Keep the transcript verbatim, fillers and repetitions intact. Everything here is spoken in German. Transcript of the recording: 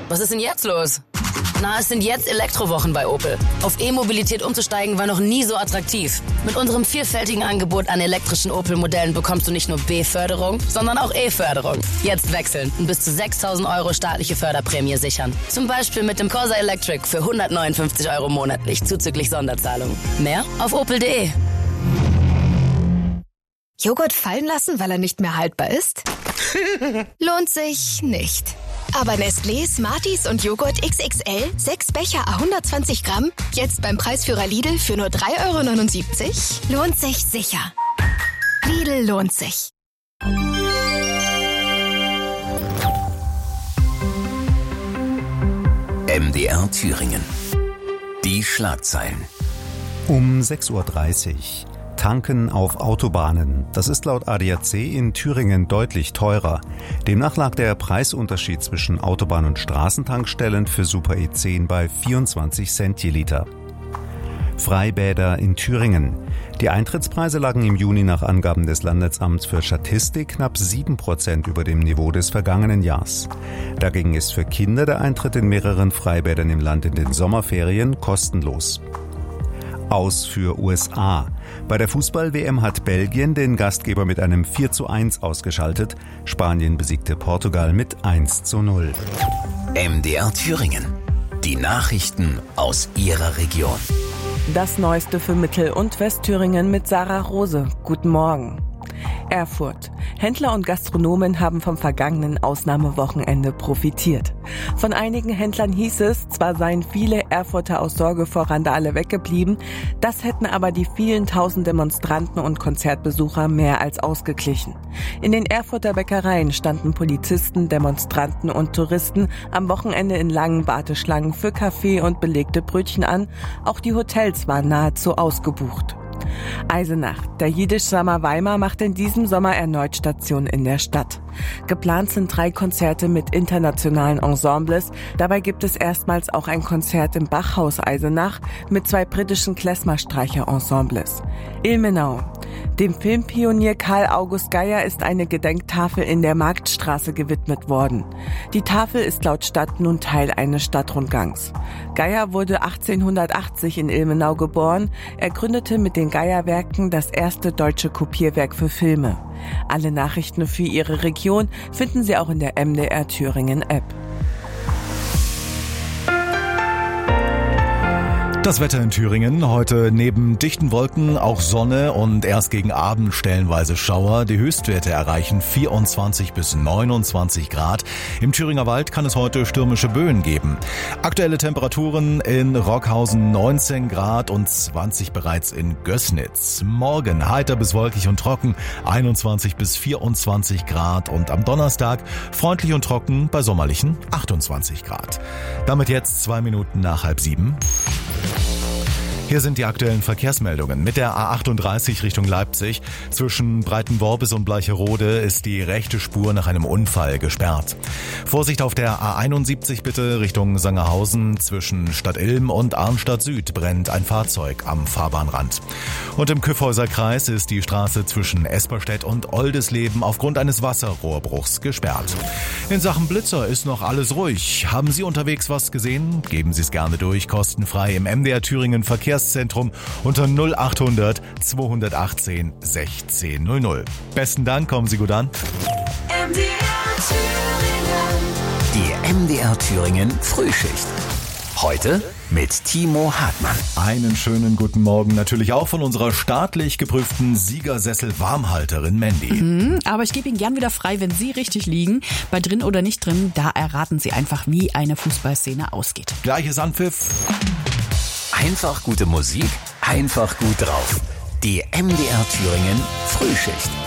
Was ist denn jetzt los? Na, es sind jetzt Elektrowochen bei Opel. Auf E-Mobilität umzusteigen war noch nie so attraktiv. Mit unserem vielfältigen Angebot an elektrischen Opel-Modellen bekommst du nicht nur B-Förderung, sondern auch E-Förderung. Jetzt wechseln und bis zu sechstausend Euro staatliche Förderprämie sichern. Zum Beispiel mit dem Corsa Electric für hundertneunundfünfzig Euro monatlich zuzüglich Sonderzahlung. Mehr auf opel punkt de. Joghurt fallen lassen, weil er nicht mehr haltbar ist? Lohnt sich nicht. Aber Nestlé, Smarties und Joghurt X X L, sechs Becher à hundertzwanzig Gramm, jetzt beim Preisführer Lidl für nur drei Euro neunundsiebzig, lohnt sich sicher. Lidl lohnt sich. M D R Thüringen. Die Schlagzeilen. Um sechs Uhr dreißig. Tanken auf Autobahnen. Das ist laut A D A C in Thüringen deutlich teurer. Demnach lag der Preisunterschied zwischen Autobahn- und Straßentankstellen für Super E zehn bei vierundzwanzig Cent je Liter. Freibäder in Thüringen. Die Eintrittspreise lagen im Juni nach Angaben des Landesamts für Statistik knapp sieben Prozent über dem Niveau des vergangenen Jahres. Dagegen ist für Kinder der Eintritt in mehreren Freibädern im Land in den Sommerferien kostenlos. Aus für U S A. Bei der Fußball-W M hat Belgien den Gastgeber mit einem vier zu eins ausgeschaltet. Spanien besiegte Portugal mit eins zu null. M D R Thüringen. Die Nachrichten aus Ihrer Region. Das Neueste für Mittel- und Westthüringen mit Sarah Rose. Guten Morgen. Erfurt. Händler und Gastronomen haben vom vergangenen Ausnahmewochenende profitiert. Von einigen Händlern hieß es, zwar seien viele Erfurter aus Sorge vor Randale weggeblieben, das hätten aber die vielen tausend Demonstranten und Konzertbesucher mehr als ausgeglichen. In den Erfurter Bäckereien standen Polizisten, Demonstranten und Touristen am Wochenende in langen Warteschlangen für Kaffee und belegte Brötchen an. Auch die Hotels waren nahezu ausgebucht. Eisenach. Der Jiddisch Summer Weimar macht in diesem Sommer erneut Station in der Stadt. Geplant sind drei Konzerte mit internationalen Ensembles. Dabei gibt es erstmals auch ein Konzert im Bachhaus Eisenach mit zwei britischen Klezmer-Streicher-Ensembles. Ilmenau. Dem Filmpionier Karl August Geier ist eine Gedenktafel in der Marktstraße gewidmet worden. Die Tafel ist laut Stadt nun Teil eines Stadtrundgangs. Geier wurde achtzehnhundertachtzig in Ilmenau geboren. Er gründete mit den Geier-Werken das erste deutsche Kopierwerk für Filme. Alle Nachrichten für Ihre Region finden Sie auch in der M D R Thüringen App. Das Wetter in Thüringen. Heute neben dichten Wolken auch Sonne und erst gegen Abend stellenweise Schauer. Die Höchstwerte erreichen vierundzwanzig bis neunundzwanzig Grad. Im Thüringer Wald kann es heute stürmische Böen geben. Aktuelle Temperaturen in Rockhausen neunzehn Grad und zwanzig bereits in Gößnitz. Morgen heiter bis wolkig und trocken, einundzwanzig bis vierundzwanzig Grad und am Donnerstag freundlich und trocken bei sommerlichen achtundzwanzig Grad. Damit jetzt zwei Minuten nach halb sieben. Hier sind die aktuellen Verkehrsmeldungen. Mit der A achtunddreißig Richtung Leipzig zwischen Breitenworbis und Bleicherode ist die rechte Spur nach einem Unfall gesperrt. Vorsicht auf der A einundsiebzig bitte Richtung Sangerhausen. Zwischen Stadt Ilm und Arnstadt Süd brennt ein Fahrzeug am Fahrbahnrand. Und im Kyffhäuser Kreis ist die Straße zwischen Esperstedt und Oldesleben aufgrund eines Wasserrohrbruchs gesperrt. In Sachen Blitzer ist noch alles ruhig. Haben Sie unterwegs was gesehen? Geben Sie es gerne durch, kostenfrei im M D R Thüringen Verkehrs Zentrum unter null achthundert zweihundertachtzehn sechzehn null null. Besten Dank, kommen Sie gut an. M D R Thüringen. Die M D R Thüringen Frühschicht. Heute mit Timo Hartmann. Einen schönen guten Morgen natürlich auch von unserer staatlich geprüften Siegersessel-Warmhalterin Mandy. Mhm, aber ich gebe Ihnen gern wieder frei, wenn Sie richtig liegen. Bei drin oder nicht drin, da erraten Sie einfach, wie eine Fußballszene ausgeht. Gleiches Anpfiff. Einfach gute Musik, einfach gut drauf. Die M D R Thüringen Frühschicht.